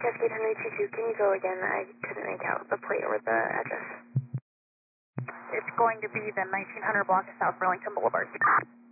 Cascade 122, can you go again? I couldn't make out the plate or the address. It's going to be the 1900 block of South Burlington Boulevard.